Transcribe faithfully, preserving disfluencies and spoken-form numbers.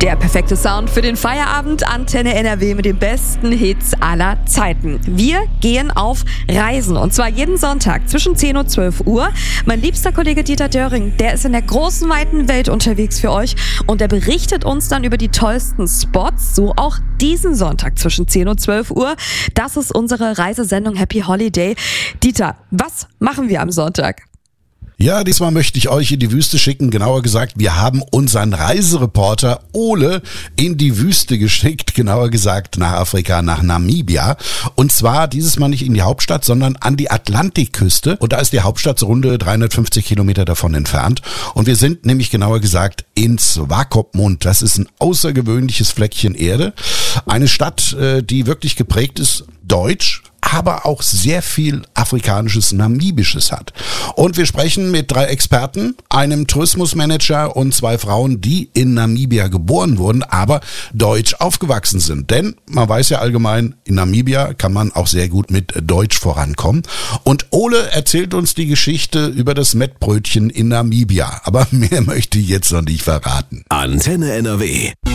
Der perfekte Sound für den Feierabend. Antenne N R W mit den besten Hits aller Zeiten. Wir gehen auf Reisen und zwar jeden Sonntag zwischen zehn und zwölf Uhr. Mein liebster Kollege Dieter Döring, der ist in der großen, weiten Welt unterwegs für euch und der berichtet uns dann über die tollsten Spots. So auch diesen Sonntag zwischen zehn und zwölf Uhr. Das ist unsere Reisesendung Happy Holiday. Dieter, was machen wir am Sonntag? Ja, diesmal möchte ich euch in die Wüste schicken. Genauer gesagt, wir haben unseren Reisereporter Ole in die Wüste geschickt. Genauer gesagt nach Afrika, nach Namibia. Und zwar dieses Mal nicht in die Hauptstadt, sondern an die Atlantikküste. Und da ist die Hauptstadt so rund dreihundertfünfzig Kilometer davon entfernt. Und wir sind nämlich genauer gesagt in Swakopmund. Das ist ein außergewöhnliches Fleckchen Erde. Eine Stadt, die wirklich geprägt ist deutsch, aber auch sehr viel afrikanisches, namibisches hat. Und wir sprechen mit drei Experten, einem Tourismusmanager und zwei Frauen, die in Namibia geboren wurden, aber deutsch aufgewachsen sind. Denn man weiß ja allgemein, in Namibia kann man auch sehr gut mit Deutsch vorankommen. Und Ole erzählt uns die Geschichte über das Mettbrötchen in Namibia. Aber mehr möchte ich jetzt noch nicht verraten. Antenne N R W.